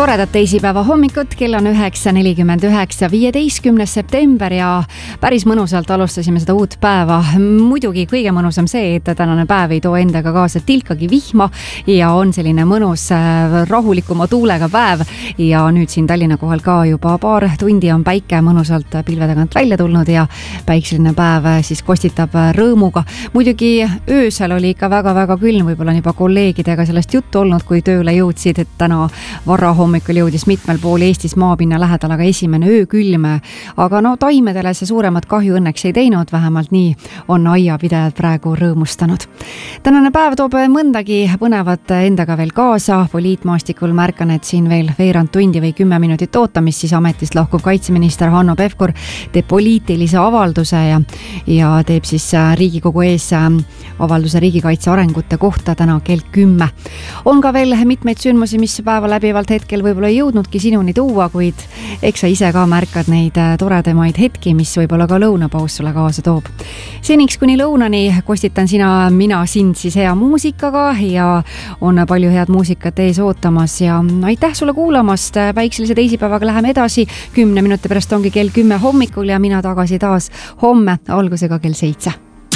Toredat teisipäeva hommikut, kell on 9.49, 15. september ja päris mõnusalt alustasime seda uut päeva. Muidugi kõige mõnusam see, et tänane päev ei too endaga kaasa tilkagi vihma ja on selline mõnus rahulikuma tuulega päev. Ja nüüd siin Tallinna kohal ka juba paar tundi on päike mõnusalt pilve tagant välja tulnud ja päikseline päev siis kostitab rõõmuga. Muidugi öösel oli ikka väga-väga külm, võib-olla on juba kolleegidega sellest juttu olnud, kui tööle jõudsid, et täna varra hommikul jõudis mitmel pool Eestis maapinna lähedal aga esimene öökülme. Aga taimedele see suuremat kahju õnneks ei teinud, vähemalt nii on aiapidajad praegu rõõmustanud. Tänane päev toob mõndagi põnevat endaga veel kaasa. Poliitmaastikul märkan, et siin veel veerand tundi või 10 minutit ootamist, siis ametist lahkuv kaitseminister Hanno Pevkur teeb poliitilise avalduse ja teeb siis Riigikogu ees avalduse riigikaitse arengute kohta täna kell 10. On ka veel mitmeid sündmusi, mis päeva läbivalt hetkel võib-olla ei jõudnudki sinuni tuua, kuid eks sa ise ka märkad neid toredamaid hetki, mis võib-olla ka lõunapaus sulle kaasa toob. Seniks kuni lõunani kostitan mina sind siis hea muusikaga ja on palju head muusikat ees ootamas ja aitäh sulle kuulamast. Päikselise teisipäevaga läheme edasi. 10 minuti pärast ongi kell 10 hommikul ja mina tagasi taas homme algusega kell 7.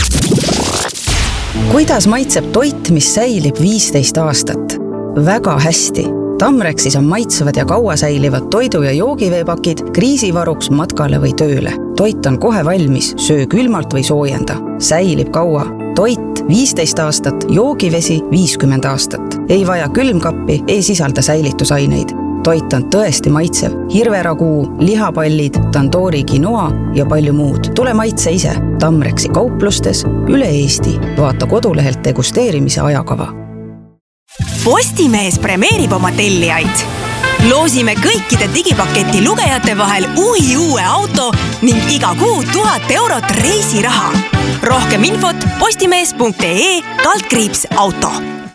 Kuidas maitseb toit, mis säilib 15 aastat? Väga hästi. Tamrexis on maitsevad ja kaua säilivad toidu- ja joogiveepakid kriisivaruks matkale või tööle. Toit on kohe valmis, söö külmalt või soojenda. Säilib kaua. Toit 15 aastat, joogivesi 50 aastat. Ei vaja külmkappi, ei sisalda säilitusaineid. Toit on tõesti maitsev. Hirveraguu, lihapallid, tandoori quinoa ja palju muud. Tule maitse ise. Tamrexi kauplustes üle Eesti. Vaata kodulehelt degusteerimise ajakava. Postimees premeerib oma tellijaid. Loosime kõikide digipaketi lugejate vahel uue auto ning iga kuu 1000 eurot reisiraha. Rohkem infot postimees.ee/auto.